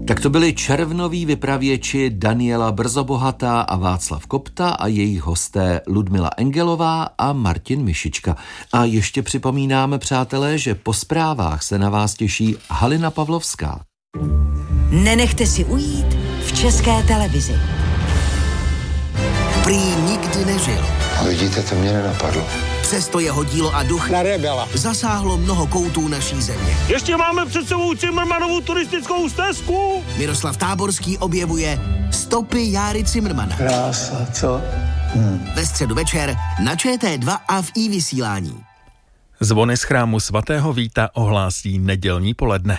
Tak to byli červnoví vypravěči Daniela Brzobohatá a Václav Kopta a jejich hosté Ludmila Engelová a Martin Mišička. A ještě připomínáme, přátelé, že po zprávách se na vás těší Halina Pavlovská. Nenechte si ujít v České televizi. Prý nikdy nežil. Vidíte, to mě nenapadlo. Přesto jeho dílo a duch Na rebela. zasáhlo mnoho koutů naší země. Ještě máme před sebou Cimrmanovu turistickou stezku. Miroslav Táborský objevuje stopy Járy Cimrmana. Krása, co? Ve středu večer na ČT2 a v iVysílání. Zvony z chrámu svatého Víta ohlásí nedělní poledne.